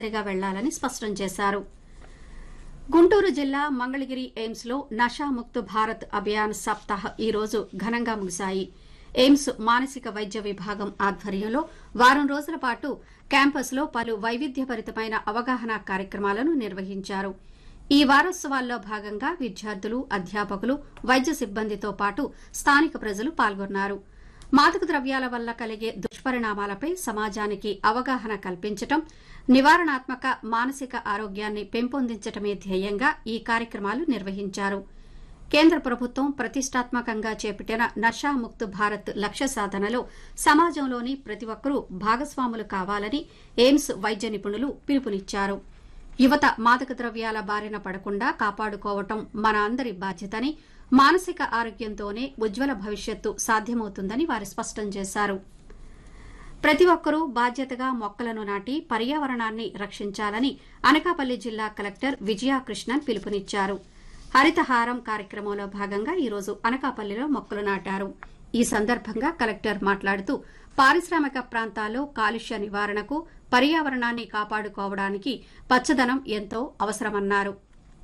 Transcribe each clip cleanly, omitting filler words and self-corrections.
తప్పనిసరిగా వెళ్లాలని స్పష్టం చేశారు. గుంటూరు జిల్లా మంగళగిరి ఎయిమ్స్ లో నషాముక్త్ భారత్ అభియాన్ సప్తాహ్ ఈ రోజు ఘనంగా ముగిశాయి. ఎయిమ్స్ మానసిక వైద్య విభాగం ఆధ్వర్యంలో వారం రోజుల పాటు క్యాంపస్ లో పలు వైవిధ్యభరితమైన అవగాహన కార్యక్రమాలను నిర్వహించారు. ఈ వారోత్సవాల్లో భాగంగా విద్యార్థులు, అధ్యాపకులు, వైద్య సిబ్బందితో పాటు స్థానిక ప్రజలు పాల్గొన్నారు. మాదక ద్రవ్యాల వల్ల కలిగే దుష్పరిణామాలపై సమాజానికి అవగాహన కల్పించడం, నివారణాత్మక మానసిక ఆరోగ్యాన్ని పెంపొందించడమే ధ్యేయంగా ఈ కార్యక్రమాలు నిర్వహించారు. కేంద్ర ప్రభుత్వం ప్రతిష్టాత్మకంగా చేపట్టిన నషాముక్త్ భారత్ లక్ష్య సాధనలో సమాజంలోని ప్రతి ఒక్కరూ భాగస్వాములు కావాలని ఎయిమ్స్ వైద్య నిపుణులు పిలుపునిచ్చారు. యువత మాదక ద్రవ్యాల బారిన పడకుండా కాపాడుకోవటం మన అందరి బాధ్యతని, మానసిక ఆరోగ్యంతోనే ఉజ్వల భవిష్యత్తు సాధ్యమవుతుందని వారు స్పష్టం చేశారు. ప్రతి ఒక్కరూ బాధ్యతగా మొక్కలను నాటి పర్యావరణాన్ని రక్షించాలని అనకాపల్లి జిల్లా కలెక్టర్ విజయాకృష్ణన్ పిలుపునిచ్చారు. హరితహారం కార్యక్రమంలో భాగంగా ఈరోజు అనకాపల్లిలో మొక్కలు నాటారు. ఈ సందర్భంగా కలెక్టర్ మాట్లాడుతూ పారిశ్రామిక ప్రాంతాల్లో కాలుష్య నివారణకు, పర్యావరణాన్ని కాపాడుకోవడానికి పచ్చదనం ఎంతో అవసరమన్నారు.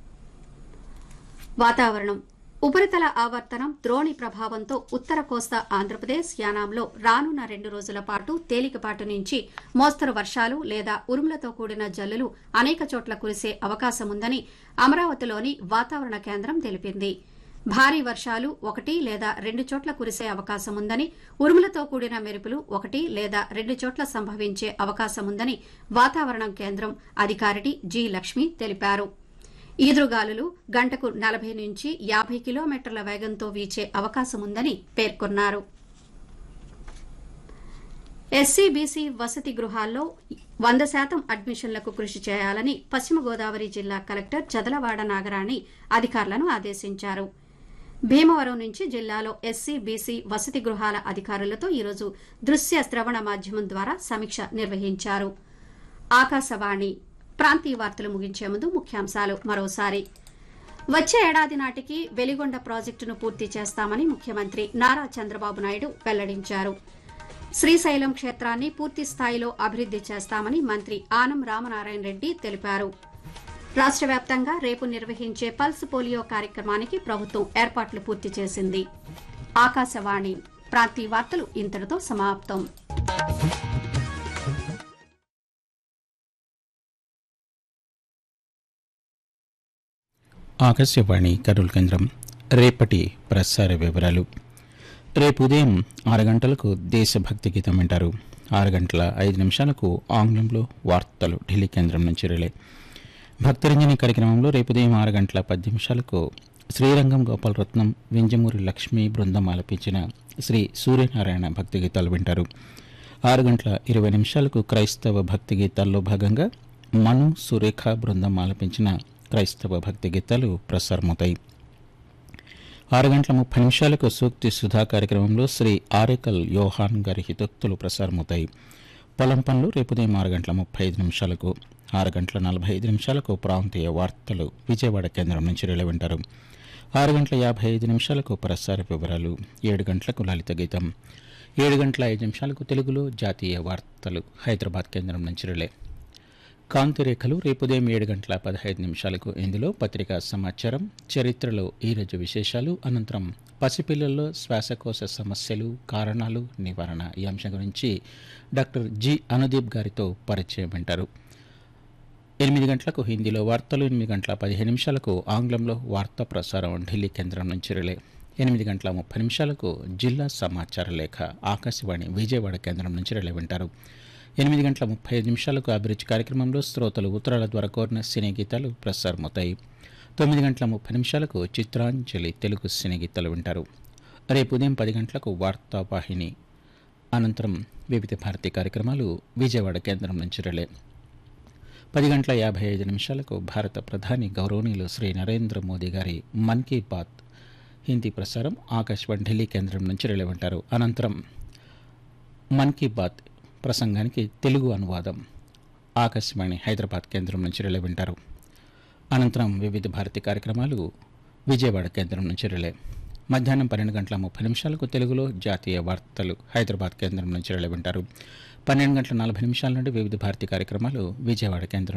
వాతావరణం. ఉపరితల ఆవర్తనం ద్రోణి ప్రభావంతో ఉత్తర కోస్తా ఆంధ్రప్రదేశ్, యానాంలో రానున్న 2 రోజుల పాటు తేలికపాటి నుంచి మోస్తరు వర్షాలు లేదా ఉరుములతో కూడిన జల్లులు అనేక చోట్ల కురిసే అవకాశముందని అమరావతిలోని వాతావరణ కేంద్రం తెలిపింది. భారీ వర్షాలు 1 లేదా 2 చోట్ల కురిసే అవకాశముందని, ఉరుములతో కూడిన మెరుపులు 1 లేదా 2 చోట్ల సంభవించే అవకాశముందని వాతావరణ కేంద్రం అధికారిని జి. లక్ష్మి తెలిపారు. ఈదురుగాలులు గంటకు 40 నుంచి 50 కిలోమీటర్ల వేగంతో వీచే అవకాశముందని పేర్కొన్నారు. ఎస్సీ, బీసీ వసతి గృహాల్లో 100% అడ్మిషన్లకు కృషి చేయాలని పశ్చిమ గోదావరి జిల్లా కలెక్టర్ చదలవాడ నాగరాణి అధికారులను ఆదేశించారు. భీమవరం నుంచి జిల్లాలో ఎస్సీ, బీసీ వసతి గృహాల అధికారులతో ఈరోజు దృశ్య శ్రవణ మాధ్యమం ద్వారా సమీక్ష నిర్వహించారు. ఆకాశవాణి ప్రాంతీయ వార్తలు ముగించే ముందు ముఖ్యాంశాలు మరోసారి. వచ్చే ఏడాది నాటికి వెలిగొండ ప్రాజెక్టును పూర్తి చేస్తామని ముఖ్యమంత్రి నారా చంద్రబాబు నాయుడు వెల్లడించారు. శ్రీశైలం క్షేత్రాన్ని పూర్తి స్థాయిలో అభివృద్ది చేస్తామని మంత్రి ఆనం రామనారాయణ రెడ్డి తెలిపారు. రాష్ట్ర వ్యాప్తంగా రేపు నిర్వహించే పల్స్ పోలియో కార్యక్రమానికి ప్రభుత్వం ఏర్పాట్లు పూర్తి చేసింది. ఆకాశవాణి ప్రాంతీయ వార్తలు ఇంతటితో సమాప్తం. ఆకాశవాణి కర్నూలు కేంద్రం. రేపటి ప్రసార వివరాలు. రేపు ఉదయం 6 గంటలకు దేశభక్తి గీతం వింటారు. 6 గంటల 5 నిమిషాలకు ఆంగ్లంలో వార్తలు ఢిల్లీ కేంద్రం నుంచి రిలే. భక్తరంజని కార్యక్రమంలో రేపు ఉదయం 6 గంటల 10 నిమిషాలకు శ్రీరంగం గోపాలరత్నం, వింజమూరి లక్ష్మీ బృందం ఆలపించిన శ్రీ సూర్యనారాయణ భక్తి గీతాలు వింటారు. 6 గంటల 20 నిమిషాలకు క్రైస్తవ భక్తి గీతాల్లో భాగంగా మను సురేఖ బృందం ఆలపించిన క్రైస్తవ భక్తి గీతాలు ప్రసారమవుతాయి. 6 గంటల 30 నిమిషాలకు సూక్తి సుధా కార్యక్రమంలో శ్రీ ఆరేకల్ యోహాన్ గారి హితోక్తులు ప్రసారమవుతాయి. పొలం పనులు రేపు ఉదయం 6 గంటల 35 నిమిషాలకు, 6 గంటల 45 నిమిషాలకు ప్రాంతీయ వార్తలు విజయవాడ కేంద్రం నుంచి రిలే వింటారు. 6 గంటల 55 నిమిషాలకు ప్రసార వివరాలు. 7 గంటలకు లలిత గీతం. 7 గంటల 5 నిమిషాలకు తెలుగులో జాతీయ వార్తలు హైదరాబాద్ కేంద్రం నుంచి రిలే. కాంతిరేఖలు రేపు ఉదయం 7 గంటల 15 నిమిషాలకు. ఇందులో పత్రికా సమాచారం, చరిత్రలో ఈరోజు విశేషాలు, అనంతరం పసిపిల్లల్లో శ్వాసకోశ సమస్యలు, కారణాలు, నివారణ ఈ అంశం గురించి డాక్టర్ జి. అనుదీప్ గారితో పరిచయం వింటారు. 8 గంటలకు హిందీలో వార్తలు, 8 గంటల 15 నిమిషాలకు ఆంగ్లంలో వార్తా ప్రసారం ఢిల్లీ కేంద్రం నుంచి రిలే. 8 గంటల 30 నిమిషాలకు జిల్లా సమాచార లేఖ ఆకాశవాణి విజయవాడ కేంద్రం నుంచి రిలే వింటారు. 8 గంటల 35 నిమిషాలకు అభిరుచి కార్యక్రమంలో శ్రోతలు ఉత్తరాల ద్వారా కోరిన సినీ గీతాలు ప్రసారమవుతాయి. 9 గంటల 30 నిమిషాలకు చిత్రాంజలి తెలుగు సినీ గీతాలు వింటారు. రేపు ఉదయం 10 గంటలకు వార్తావాహిని, అనంతరం వివిధ భారతీ కార్యక్రమాలు విజయవాడ కేంద్రం నుంచి రిలే. 10 గంటల 55 నిమిషాలకు భారత ప్రధాని గౌరవనీయులు శ్రీ నరేంద్ర మోదీ గారి మన్ కీ బాత్ హిందీ ప్రసారం ఆకాశవాణి ఢిల్లీ కేంద్రం నుంచి రిలే వింటారు. అనంతరం మన్ కీ బాత్ ప్రసంగానికి తెలుగు అనువాదం ఆకాశవాణి హైదరాబాద్ కేంద్రం నుంచి రిలే వింటారు. అనంతరం వివిధ భారతీ కార్యక్రమాలు విజయవాడ కేంద్రం నుంచి రిలే. మధ్యాహ్నం 12:30 తెలుగులో జాతీయ వార్తలు హైదరాబాద్ కేంద్రం నుంచి వెలువెంటారు. 12:40 నుండి వివిధ భారతి కార్యక్రమాలు విజయవాడ కేంద్రం